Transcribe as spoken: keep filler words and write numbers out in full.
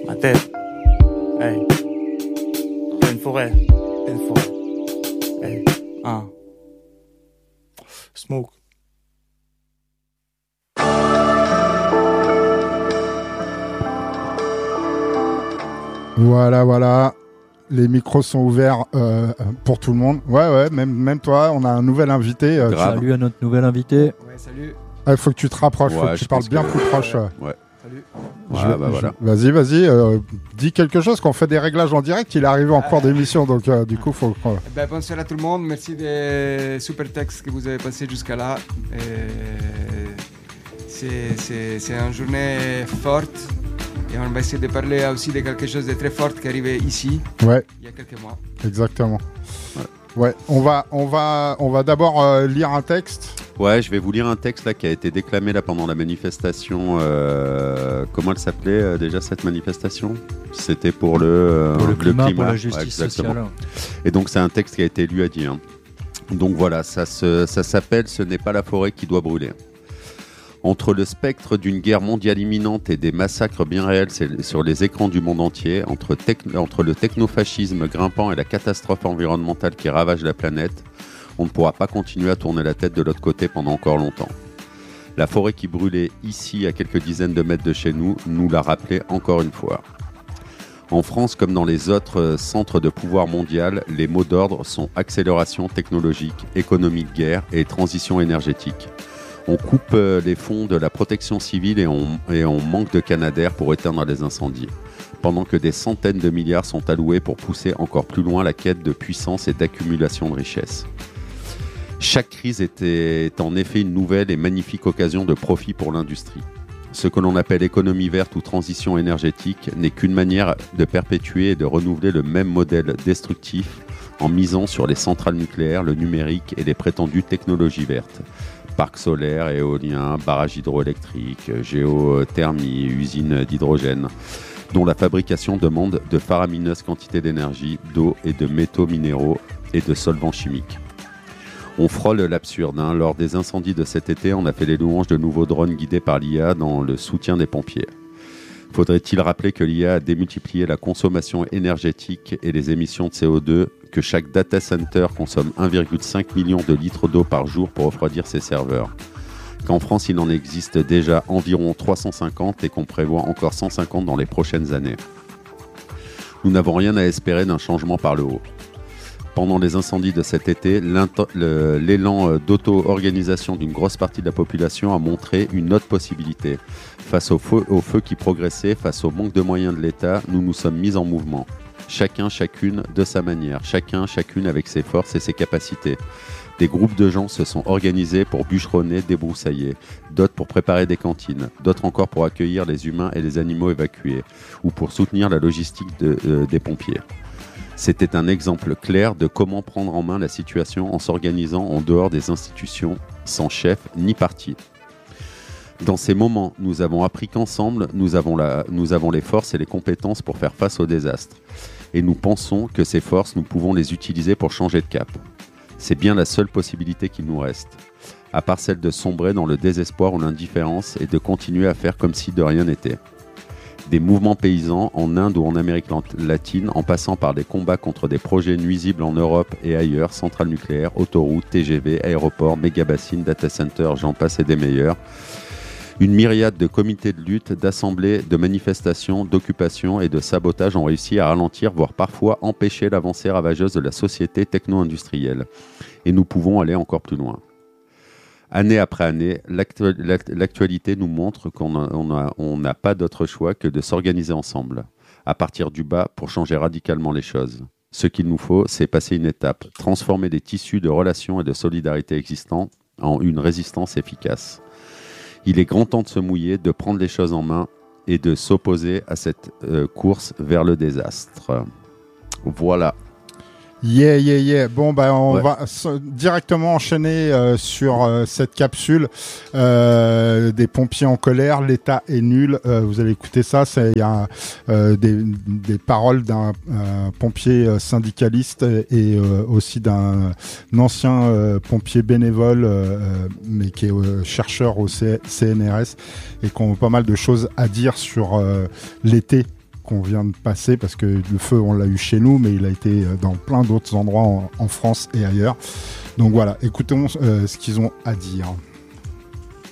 Ma tête. Hey. T'as une forêt. T'as une forêt. Hey. Un. Smoke. Voilà, voilà. Les micros sont ouverts euh, pour tout le monde. Ouais, ouais, même, même toi, on a un nouvel invité. Euh, Salut à notre nouvel invité. Ouais, salut. Il ah, faut que tu te rapproches, il ouais, faut que tu parles bien que... plus proche. Ouais. ouais. Salut. Ouais, je, bah, voilà. je, vas-y, vas-y, euh, dis quelque chose, qu'on fait des réglages en direct. Il est arrivé en cours d'émission, donc euh, du coup, il faut... Euh... Ben, bonsoir à tout le monde. Merci des super textes que vous avez passés jusqu'à là. Et... C'est, c'est, c'est une journée forte. Et on va essayer de parler aussi de quelque chose de très fort qui est arrivé ici, ouais. il y a quelques mois. Exactement. Ouais, ouais. On va, on va, on va d'abord euh, lire un texte. Ouais, je vais vous lire un texte là qui a été déclamé là pendant la manifestation. Euh, comment elle s'appelait euh, déjà cette manifestation ? C'était pour le, euh, pour le, climat, le climat, pour la justice ouais, sociale. Et donc c'est un texte qui a été lu à dire. Donc voilà, ça, se, ça s'appelle « Ce n'est pas la forêt qui doit brûler ». Entre le spectre d'une guerre mondiale imminente et des massacres bien réels sur les écrans du monde entier, entre, tec- entre le technofascisme grimpant et la catastrophe environnementale qui ravage la planète, on ne pourra pas continuer à tourner la tête de l'autre côté pendant encore longtemps. La forêt qui brûlait ici, à quelques dizaines de mètres de chez nous, nous l'a rappelé encore une fois. En France, comme dans les autres centres de pouvoir mondial, les mots d'ordre sont accélération technologique, économie de guerre et transition énergétique. On coupe les fonds de la protection civile et on, et on manque de canadair pour éteindre les incendies, pendant que des centaines de milliards sont alloués pour pousser encore plus loin la quête de puissance et d'accumulation de richesses. Chaque crise était, est en effet une nouvelle et magnifique occasion de profit pour l'industrie. Ce que l'on appelle économie verte ou transition énergétique n'est qu'une manière de perpétuer et de renouveler le même modèle destructif en misant sur les centrales nucléaires, le numérique et les prétendues technologies vertes. Parcs solaires, éoliens, barrages hydroélectriques, géothermie, usines d'hydrogène, dont la fabrication demande de faramineuses quantités d'énergie, d'eau et de métaux minéraux et de solvants chimiques. On frôle l'absurde. Hein. Lors des incendies de cet été, on a fait les louanges de nouveaux drones guidés par l'I A dans le soutien des pompiers. Faudrait-il rappeler que l'I A a démultiplié la consommation énergétique et les émissions de C O deux, que chaque data center consomme un virgule cinq million de litres d'eau par jour pour refroidir ses serveurs, qu'en France il en existe déjà environ trois cent cinquante et qu'on prévoit encore cent cinquante dans les prochaines années. Nous n'avons rien à espérer d'un changement par le haut. Pendant les incendies de cet été, le, l'élan d'auto-organisation d'une grosse partie de la population a montré une autre possibilité. Face au feu, au feu qui progressait, face au manque de moyens de l'État, nous nous sommes mis en mouvement. Chacun, chacune de sa manière, chacun, chacune avec ses forces et ses capacités. Des groupes de gens se sont organisés pour bûcheronner, débroussailler, d'autres pour préparer des cantines, d'autres encore pour accueillir les humains et les animaux évacués, ou pour soutenir la logistique de, euh, des pompiers. C'était un exemple clair de comment prendre en main la situation en s'organisant en dehors des institutions, sans chef ni parti. Dans ces moments, nous avons appris qu'ensemble, nous avons, la, nous avons les forces et les compétences pour faire face au désastre. Et nous pensons que ces forces, nous pouvons les utiliser pour changer de cap. C'est bien la seule possibilité qu'il nous reste, à part celle de sombrer dans le désespoir ou l'indifférence et de continuer à faire comme si de rien n'était. Des mouvements paysans en Inde ou en Amérique latine, en passant par des combats contre des projets nuisibles en Europe et ailleurs, centrales nucléaires, autoroutes, T G V, aéroports, méga-bassines, data centers, j'en passe et des meilleurs. Une myriade de comités de lutte, d'assemblées, de manifestations, d'occupations et de sabotages ont réussi à ralentir, voire parfois empêcher l'avancée ravageuse de la société techno-industrielle. Et nous pouvons aller encore plus loin. Année après année, l'actu- l'actualité nous montre qu'on n'a on a, on a pas d'autre choix que de s'organiser ensemble, à partir du bas, pour changer radicalement les choses. Ce qu'il nous faut, c'est passer une étape, transformer les tissus de relations et de solidarité existants en une résistance efficace. Il est grand temps de se mouiller, de prendre les choses en main et de s'opposer à cette euh, course vers le désastre. Voilà. Yeah, yeah, yeah. Bon, bah, on ouais. va so- directement enchaîner euh, sur euh, cette capsule euh, des pompiers en colère. L'État est nul. Euh, vous allez écouter ça. C'est il y a euh, des, des paroles d'un euh, pompier syndicaliste et euh, aussi d'un ancien euh, pompier bénévole, euh, mais qui est euh, chercheur au C- CNRS et qui ont pas mal de choses à dire sur euh, l'été qu'on vient de passer, parce que le feu, on l'a eu chez nous, mais il a été dans plein d'autres endroits en, en France et ailleurs. Donc voilà, écoutons euh, ce qu'ils ont à dire.